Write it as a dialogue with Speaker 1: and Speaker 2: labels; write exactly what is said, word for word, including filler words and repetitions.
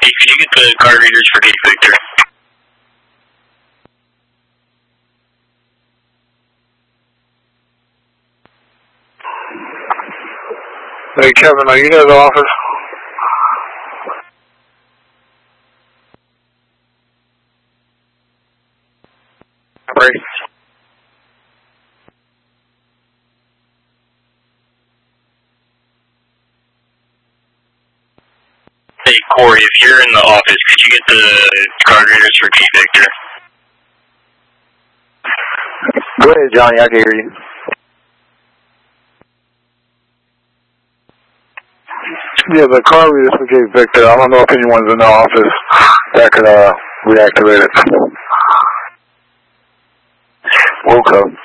Speaker 1: Hey, could you get the card readers for Gate Victor?
Speaker 2: Hey, Kevin, are you near the office? Right.
Speaker 1: Hey, Corey, if you're in the office, could you get the card readers for Gate Victor?
Speaker 3: Go ahead, Johnny, I can hear you.
Speaker 2: Yeah, the card readers for Gate Victor. I don't know if anyone's in the office that could uh, reactivate it.
Speaker 3: We'll come.